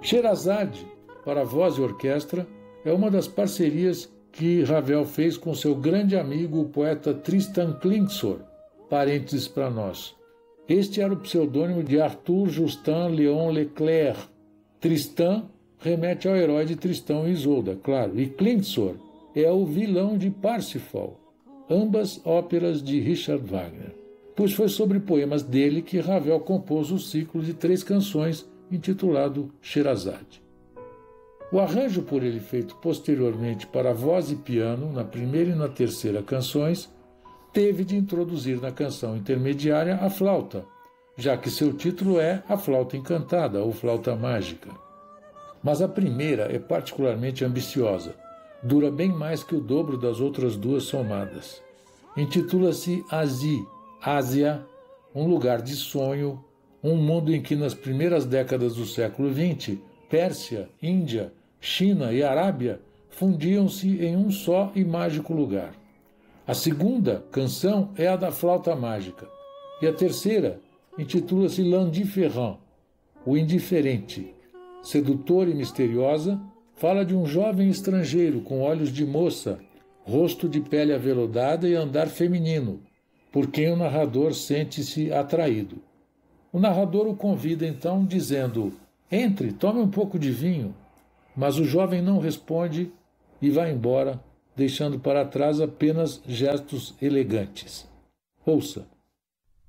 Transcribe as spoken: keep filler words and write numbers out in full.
Sherazade, para voz e orquestra, é uma das parcerias que Ravel fez com seu grande amigo, o poeta Tristan Klingsor, parênteses para nós. Este era o pseudônimo de Arthur Justin Léon Leclerc. Tristan remete ao herói de Tristão e Isolda, claro, e Klingsor é o vilão de Parsifal, ambas óperas de Richard Wagner. Pois foi sobre poemas dele que Ravel compôs o ciclo de três canções intitulado Sherazade. O arranjo por ele feito posteriormente para voz e piano, na primeira e na terceira canções, teve de introduzir na canção intermediária a flauta, já que seu título é A Flauta Encantada ou Flauta Mágica. Mas a primeira é particularmente ambiciosa, dura bem mais que o dobro das outras duas somadas. Intitula-se Asie, Ásia, um lugar de sonho, um mundo em que nas primeiras décadas do século vinte, Pérsia, Índia, China e Arábia fundiam-se em um só e mágico lugar. A segunda canção é a da flauta mágica, e a terceira intitula-se L'Indifférent, o indiferente. Sedutora e misteriosa, fala de um jovem estrangeiro com olhos de moça, rosto de pele aveludada e andar feminino, por quem o narrador sente-se atraído. O narrador o convida então, dizendo: entre, tome um pouco de vinho. Mas o jovem não responde e vai embora, deixando para trás apenas gestos elegantes. Ouça.